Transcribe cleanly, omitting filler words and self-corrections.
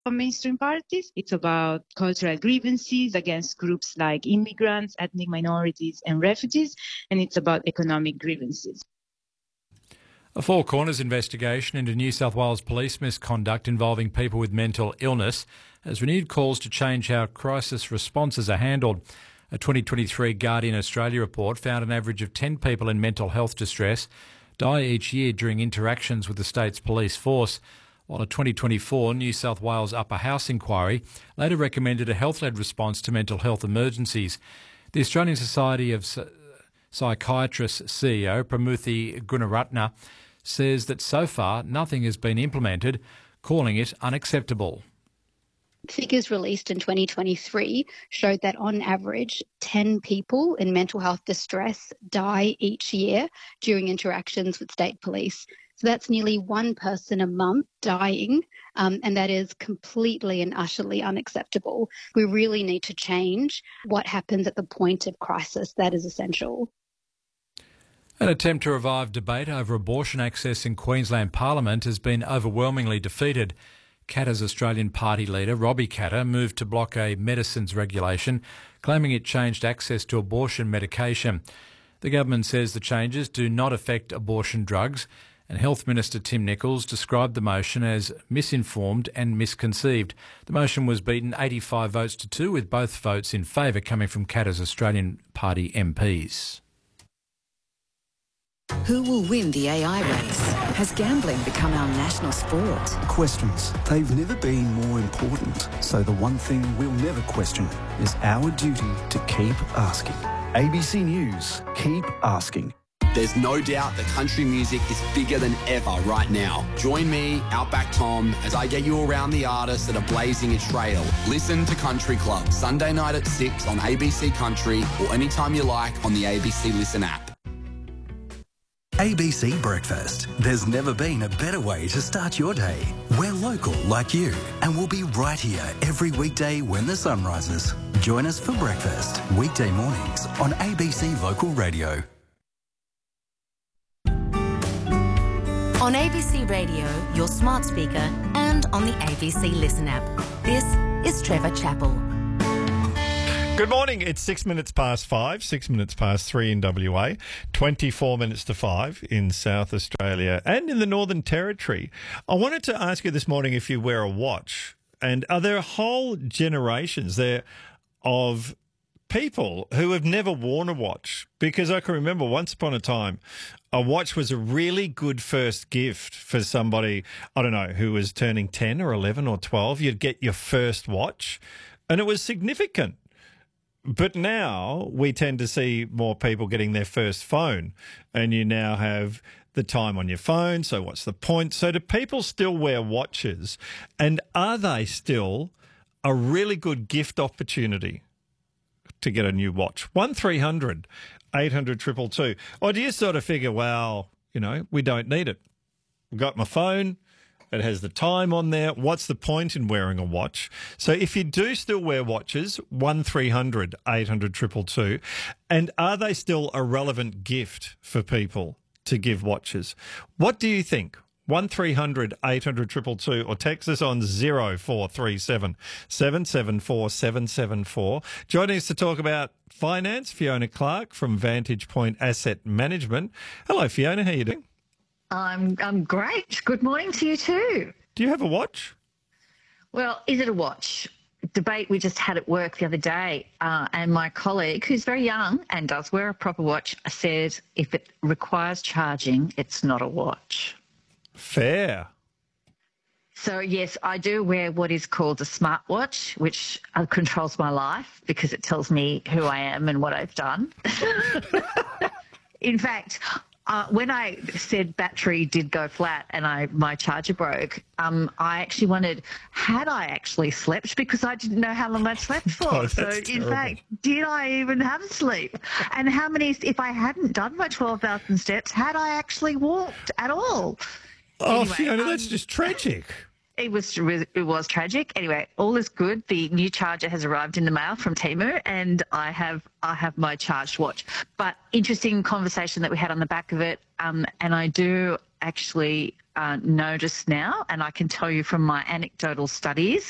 mainstream parties. It's about cultural grievances against groups like immigrants, ethnic minorities, and refugees, and it's about economic grievances. A Four Corners investigation into New South Wales police misconduct involving people with mental illness has renewed calls to change how crisis responses are handled. A 2023 Guardian Australia report found an average of 10 people in mental health distress die each year during interactions with the state's police force, while a 2024 New South Wales Upper House inquiry later recommended a health-led response to mental health emergencies. The Australian Society of Psychiatrists CEO Pramuthi Gunaratna says that so far nothing has been implemented, calling it unacceptable. Figures released in 2023 showed that on average 10 people in mental health distress die each year during interactions with state police. So that's nearly one person a month dying, and that is completely and utterly unacceptable. We really need to change what happens at the point of crisis. That is essential. An attempt to revive debate over abortion access in Queensland Parliament has been overwhelmingly defeated. Katter's Australian Party leader, Robbie Katter, moved to block a medicines regulation, claiming it changed access to abortion medication. The government says the changes do not affect abortion drugs, and Health Minister Tim Nicholls described the motion as misinformed and misconceived. The motion was beaten 85 votes to 2, with both votes in favour coming from Katter's Australian Party MPs. Who will win the AI race? Has gambling become our national sport? Questions. They've never been more important. So the one thing we'll never question is our duty to keep asking. ABC News. Keep asking. There's no doubt that country music is bigger than ever right now. Join me, Outback Tom, as I get you around the artists that are blazing a trail. Listen to Country Club, Sunday night at 6 on ABC Country or anytime you like on the ABC Listen app. ABC Breakfast. There's never been a better way to start your day. We're local like you, and we'll be right here every weekday when the sun rises. Join us for breakfast, weekday mornings on ABC Local Radio. On ABC Radio, your smart speaker, and on the ABC Listen app. This is Trevor Chappell. Good morning. It's 6 minutes past 5, 6 minutes past 3 in WA, 24 minutes to 5 in South Australia and in the Northern Territory. I wanted to ask you this morning if you wear a watch, and are there whole generations there of people who have never worn a watch? Because I can remember once upon a time, a watch was a really good first gift for somebody, I don't know, who was turning 10 or 11 or 12. You'd get your first watch, and it was significant. But now we tend to see more people getting their first phone, and you now have the time on your phone. So what's the point? So do people still wear watches, and are they still a really good gift opportunity to get a new watch? 1300 800 222. Or do you sort of figure, well, you know, we don't need it. I've got my phone. It has the time on there. What's the point in wearing a watch? So if you do still wear watches, 1300 800 222. And are they still a relevant gift for people to give watches? What do you think? 1300 800 222 or text us on 0437 774 774. Joining us to talk about finance, Fiona Clark from Vantage Point Asset Management. Hello, Fiona. How are you doing? I'm great. Good morning to you too. Do you have a watch? Well, is it a watch? Debate we just had at work the other day, and my colleague, who's very young and does wear a proper watch, said if it requires charging, it's not a watch. Fair. So, yes, I do wear what is called a smartwatch, which controls my life because it tells me who I am and what I've done. In fact, when I said battery did go flat and my charger broke, I actually wondered, had I actually slept? Because I didn't know how long I'd slept for. Oh, so, in fact, did I even have sleep? And how many, if I hadn't done my 12,000 steps, had I actually walked at all? Oh, Anyway, Fiona, that's just tragic. It was tragic. Anyway, all is good. The new charger has arrived in the mail from Temu, and I have my charged watch. But interesting conversation that we had on the back of it, and I do actually notice now, and I can tell you from my anecdotal studies